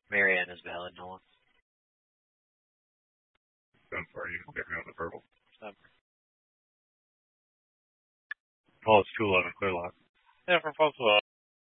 Marianne is valid, Nolan. I'm sorry, you can get me on the purple. Stop. Oh, it's 211, clear lot. Yeah, for folks